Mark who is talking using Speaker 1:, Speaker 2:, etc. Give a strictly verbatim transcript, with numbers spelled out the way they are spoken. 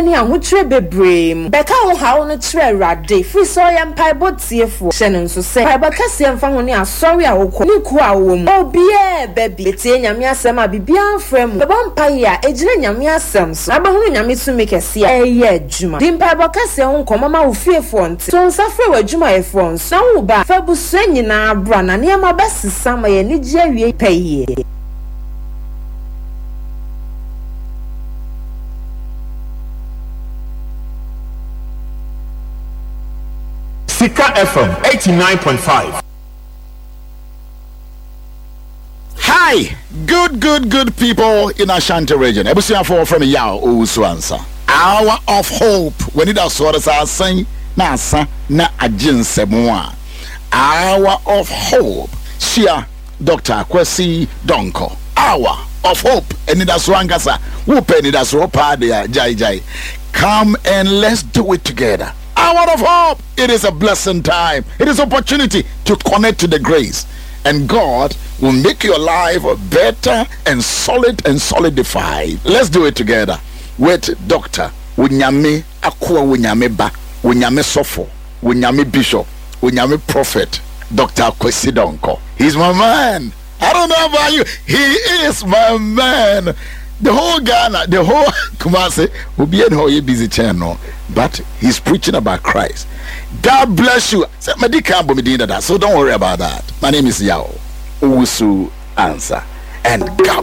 Speaker 1: ni ahotre bebree beka wo hawo no kire awrade fi so ya mpaebo tiefo hye no nso se mpaebo kase mfa ho ni asori a wokọ ni ku awo mu obie bebi tie nyame asem a bibia frem beba mpae a ejire nyame asem so abahunu nyame tumi kese eye adwuma di mpaebo kase ho nkomama wo fiefo nti so nsafre wa adwuma e front so wo ba fa busu nyina abra na ne ma besisa ma ye ni je awie paye.
Speaker 2: Sika F M eighty-nine point five.
Speaker 3: Hi, good, good, good people in Ashanti region. Ebusia for from Yao Usuansa. Hour of hope. When it does what I say, Nasa na ajin semua. Hour of hope. Shia Doctor Kwesi Donko. Hour of hope. And it does wangasa. Whoop and it does ropa there, Jai Jai. Come and let's do it together. Hour of hope. It is a blessing time. It is opportunity to connect to the grace. And God will make your life better and solid and solidified. Let's do it together with Doctor Wunyame Akua Wunyame Ba, Wunyame Sofo, Wunyame Bishop, Wunyame Prophet, Doctor Kwesi Donko. He's my man. I don't know about you. He is my man. The whole Ghana, the whole Kumasi will be in a busy channel, but he's preaching about Christ. God bless you. So don't worry about that. My name is Yao Usu Answer, and God